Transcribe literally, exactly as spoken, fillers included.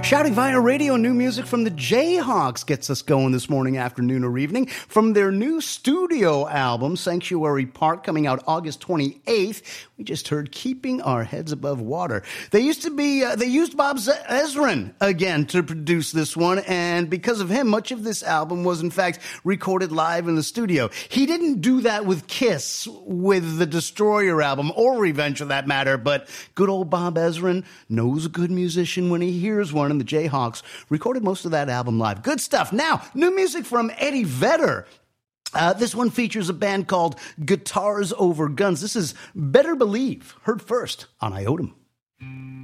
Shouting via radio, new music from the Jayhawks gets us going this morning, afternoon, or evening. From their new studio album, Sanctuary Park, coming out August twenty-eighth, we just heard Keeping Our Heads Above Water. They used to be, uh, they used Bob Ezrin again to produce this one, and because of him, much of this album was in fact recorded live in the studio. He didn't do that with Kiss, with the Destroyer album, or Revenge for that matter, but good old Bob Ezrin knows a good musician when he hears one, and the Jayhawks recorded most of that album live. Good stuff. Now, new music from Eddie Vedder. Uh, this one features a band called Guitars Over Guns. This is Better Believe, heard first on Iotum.